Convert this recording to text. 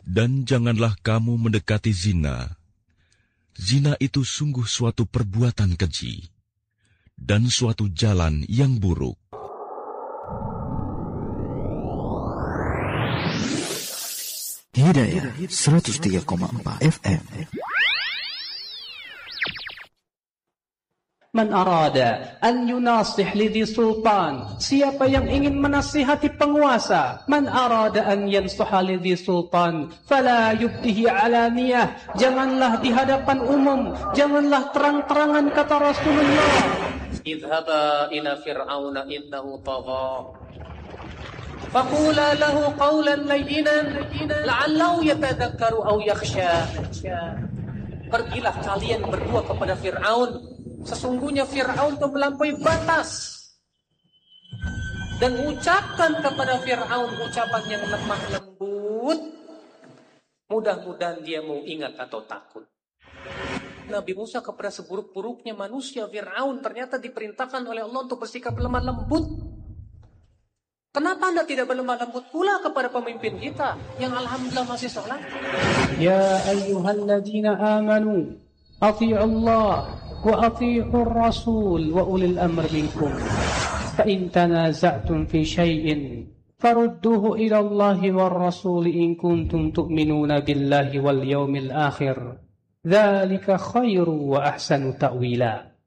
Dan janganlah kamu mendekati zina. Zina itu sungguh suatu perbuatan keji dan suatu jalan yang buruk. Hidayah 103,4 FM. Man arada an yunasih lidhi sultan, siapa yang ingin menasihati penguasa. Man arada an yansuha lidhi sultan, fala yubdihi alaniyah, janganlah di hadapan umum, janganlah terang-terangan, kata Rasulullah. Idhaba ila fir'auna innahu tagha, faqula lahu qawlan layyinan la'allahu yatadhakkaru aw yakhsha. Pergilah kalian berdua kepada Fir'aun. Sesungguhnya Fir'aun itu melampaui batas. Dan ucapkan kepada Fir'aun ucapan yang lemah lembut. Mudah-mudahan dia mau ingat atau takut. Nabi Musa kepada seburuk-buruknya manusia, Fir'aun, ternyata diperintahkan oleh Allah untuk bersikap lemah lembut. Kenapa Anda tidak berlemah lembut pula kepada pemimpin kita yang alhamdulillah masih sholat? Ya ayyuhalladzina amanu ati'u Allah wa ati'ur rasul wa ulil amr minkum fa in tanaza'tum fi syai'in farudduhu ila Allah war rasul in kuntum tu'minuna billahi wal yawmil akhir dzalika khairu wa ahsanu ta'wila.